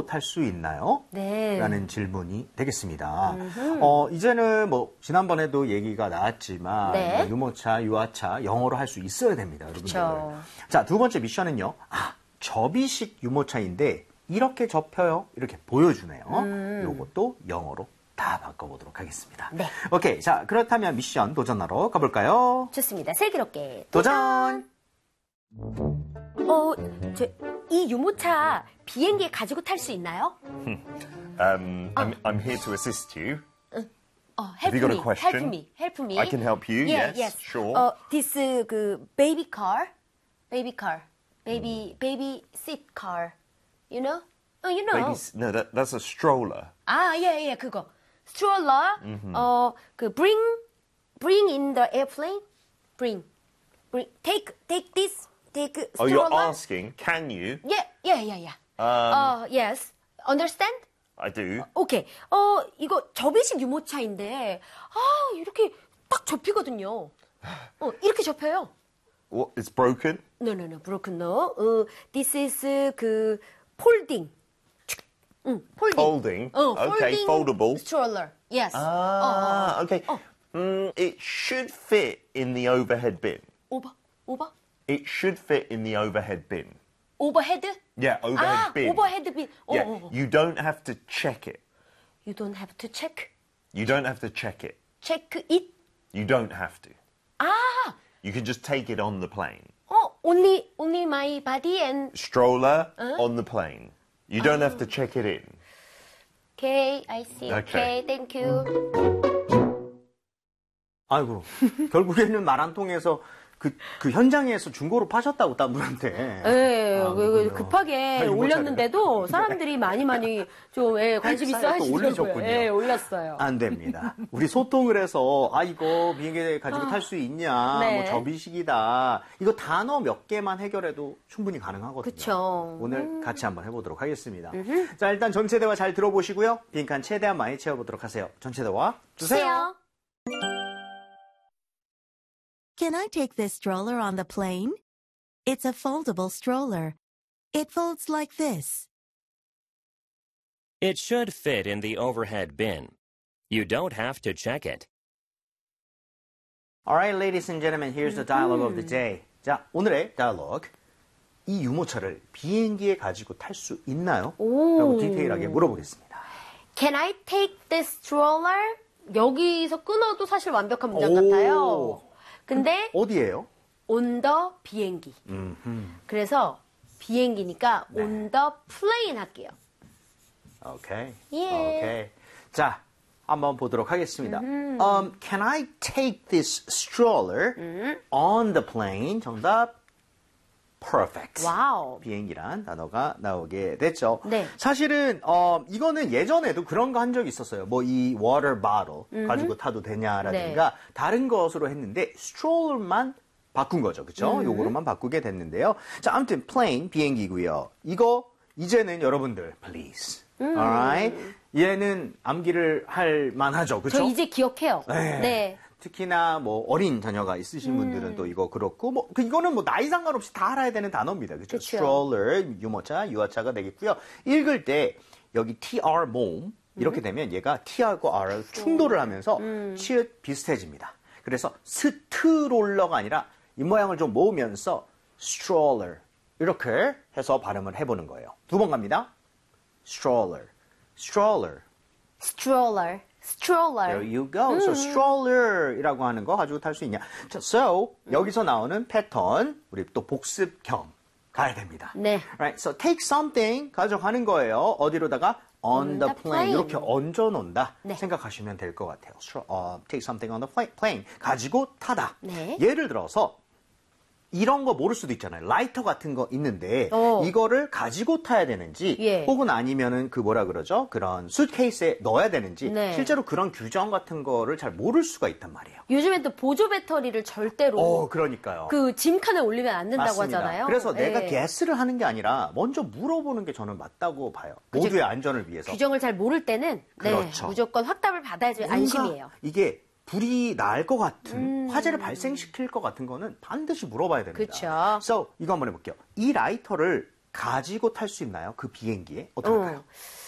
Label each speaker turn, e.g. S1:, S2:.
S1: 탈 수 있나요?
S2: 네.
S1: 라는 질문이 되겠습니다. 이제는 뭐 지난번에도 얘기가 나왔지만
S2: 네.
S1: 뭐 유모차, 유아차 영어로 할 수 있어야 됩니다. 여러분들.
S2: 그쵸.
S1: 자, 두 번째 미션은요. 접이식 유모차인데 이렇게 접혀요. 이렇게 보여주네요. 요것도 영어로 다 바꿔보도록 하겠습니다.
S2: 네.
S1: 오케이. 자, 그렇다면 미션 도전하러 가볼까요?
S2: 좋습니다. 슬기롭게
S1: 도전!
S2: 이 유모차 비행기에 가지고 탈 수 있나요?
S3: I'm here to assist you.
S2: Help
S3: you got a
S2: me,
S3: question?
S2: help me, help me.
S3: I can help you,
S2: Yeah,
S3: yes, sure.
S2: This baby car, baby seat car, you know? You know.
S3: No, that's a stroller.
S2: 예, 그거. Stroller, bring in the airplane, bring, take this, take stroller.
S3: Oh, you're asking, can you?
S2: Yeah. Yes. Understand?
S3: I do.
S2: 오케이. 이거 접이식 유모차인데, 이렇게 딱 접히거든요. 이렇게 접혀요.
S3: What, it's broken?
S2: No, broken, no. This is folding. Folding.
S3: Folding? Okay,
S2: folding
S3: foldable.
S2: Stroller. Yes.
S3: Okay. It should fit in the overhead bin.
S2: Over?
S3: It should fit in the overhead bin.
S2: Overhead?
S3: Yeah, overhead bin.
S2: overhead bin.
S3: Yeah, you don't have to check it.
S2: You don't have to check.
S3: You don't have to check it.
S2: Check it?
S3: You don't have to. You can just take it on the plane.
S2: Only my body and...
S3: Stroller on the plane. You don't have to check it in.
S2: Okay, I see.
S3: Okay.
S2: Okay, thank you.
S1: 아이고, 결국에는 말 안 통해서 그 현장에서 중고로 파셨다고 딴 분한테.
S2: 네, 급하게 올렸는데도 사람들이 많이 좀 관심 있어 하시더라고요. 네, 올렸어요.
S1: 안 됩니다. 우리 소통을 해서 이거 비행기에 가지고 탈 수 있냐,
S2: 네.
S1: 뭐 접이식이다. 이거 단어 몇 개만 해결해도 충분히 가능하거든요.
S2: 그쵸.
S1: 오늘 같이 한번 해보도록 하겠습니다. 자, 일단 전체 대화 잘 들어보시고요. 빈칸 최대한 많이 채워보도록 하세요. 전체 대화 주세요.
S4: Can I take this stroller on the plane? It's a foldable stroller. It folds like this.
S5: It should fit in the overhead bin. You don't have to check it.
S1: All right, ladies and gentlemen, here's the dialogue of the day. 자, 오늘의 dialogue. 이 유모차를 비행기에 가지고 탈 수 있나요? 라고 디테일하게 물어보겠습니다.
S2: Can I take this stroller? 여기서 끊어도 사실 완벽한 문장 같아요. 근데
S1: 어디예요?
S2: on the 비행기. 그래서 비행기니까 on the plane 할게요.
S1: 오케이.
S2: 예.
S1: 오케이. 자, 한번 보도록 하겠습니다. Can I take this stroller on the plane? 정답. Perfect.
S2: 와우.
S1: 비행기란 단어가 나오게 됐죠.
S2: 네.
S1: 사실은 이거는 예전에도 그런 거 한 적이 있었어요. 뭐 이 water bottle 가지고 타도 되냐라든가 다른 것으로 했는데 stroller만 바꾼 거죠. 그렇죠? 요거로만 바꾸게 됐는데요. 자, 아무튼 plane 비행기고요. 이거 이제는 여러분들 please. Alright? 얘는 암기를 할 만하죠. 그렇죠?
S2: 저 이제 기억해요.
S1: 네.
S2: 네.
S1: 특히나 뭐 어린 자녀가 있으신 분들은 또 이거 그렇고 뭐 이거는 뭐 나이 상관없이 다 알아야 되는 단어입니다. 그렇죠?
S2: 그쵸.
S1: stroller, 유모차, 유아차가 되겠고요. 읽을 때 여기 tr 몸 이렇게 되면 얘가 t하고 r을 충돌을 하면서 치읓 비슷해집니다. 그래서 스트롤러가 아니라 이 모양을 좀 모으면서 stroller 이렇게 해서 발음을 해보는 거예요. 두 번 갑니다. stroller, stroller.
S2: stroller.
S1: There you go. So stroller이라고 하는 거 가지고 탈 수 있냐? 자, so 여기서 나오는 패턴 우리 또 복습 겸 가야 됩니다.
S2: 네.
S1: Right. So take something 가져가는 거예요. 어디로다가 on the plane 이렇게 얹어 놓는다
S2: 네.
S1: 생각하시면 될 것 같아요. Take something on the plane 가지고 타다.
S2: 네.
S1: 예를 들어서 이런 거 모를 수도 있잖아요. 라이터 같은 거 있는데 이거를 가지고 타야 되는지
S2: 예.
S1: 혹은 아니면은 그 뭐라 그러죠? 그런 수트케이스에 넣어야 되는지
S2: 네.
S1: 실제로 그런 규정 같은 거를 잘 모를 수가 있단 말이에요.
S2: 요즘엔 또 보조 배터리를 절대로
S1: 그러니까요.
S2: 그 짐칸에 올리면 안 된다고
S1: 맞습니다.
S2: 하잖아요.
S1: 그래서 내가
S2: 네.
S1: 게스를 하는 게 아니라 먼저 물어보는 게 저는 맞다고 봐요.
S2: 그죠.
S1: 모두의 안전을 위해서.
S2: 규정을 잘 모를 때는
S1: 그렇죠.
S2: 네, 무조건 확답을 받아야지
S1: 뭔가
S2: 안심이에요.
S1: 이게 불이 날 것 같은 화재를 발생시킬 것 같은 거는 반드시 물어봐야 됩니다.
S2: 그쵸.
S1: So 이거 한번 해볼게요. 이 라이터를 가지고 탈 수 있나요? 그 비행기에? 어떨까요?